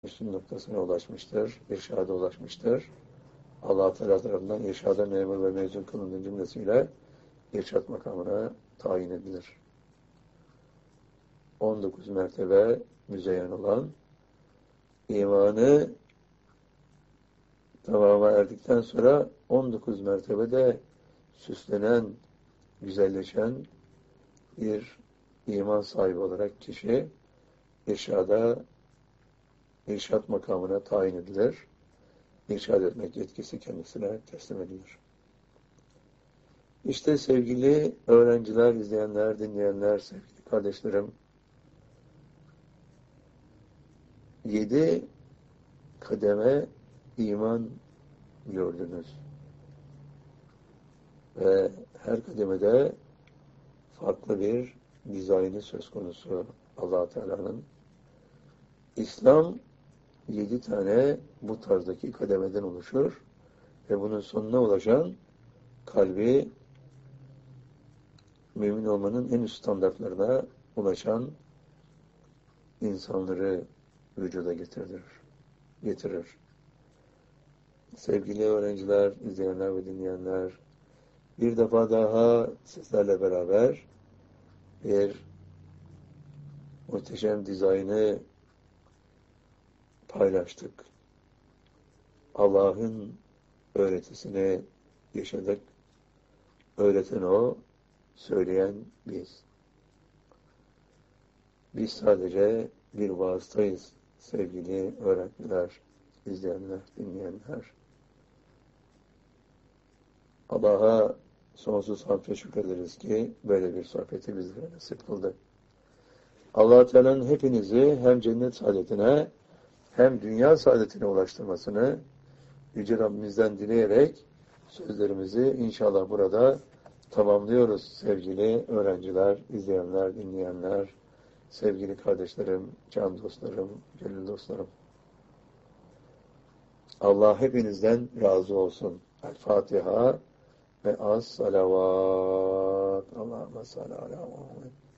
üstün noktasına ulaşmıştır, irşada ulaşmıştır. Allah Teala tarafından irşada memur ve mezun kılındığı cümlesiyle irşad makamına tayin edilir. 19 mertebe müzeyyen olan, imanı tamama erdikten sonra 19 mertebede süslenen, güzelleşen bir iman sahibi olarak kişi irşad makamına tayin edilir. İrşad etmek yetkisi kendisine teslim edilir. İşte sevgili öğrenciler, izleyenler, dinleyenler, sevgili kardeşlerim, 7 kademe iman gördünüz. Ve her kademede farklı bir dizaynı söz konusu Allah Teala'nın. İslam 7 tane bu tarzdaki kademeden oluşur ve bunun sonuna ulaşan kalbi mümin olmanın en üst standartlarına ulaşan insanları vücuda getirir. Sevgili öğrenciler, izleyenler ve dinleyenler, bir defa daha sizlerle beraber bir muhteşem dizaynı paylaştık. Allah'ın öğretisini yaşadık. Öğreten O, söyleyen biz. Biz sadece bir vasıtayız sevgili öğrenciler, izleyenler, dinleyenler. Allah'a sonsuz hamd ve şükrederiz ki böyle bir sohbeti bizlere nasip kıldı. Allah-u Teala'nın hepinizi hem cennet saadetine hem dünya saadetine ulaştırmasını Yüce Rabbimizden dileyerek sözlerimizi inşallah burada tamamlıyoruz sevgili öğrenciler, izleyenler, dinleyenler, sevgili kardeşlerim, can dostlarım, gönül dostlarım. Allah hepinizden razı olsun. El Fatiha ve as salavat. Allahümme salli ala Muhammed.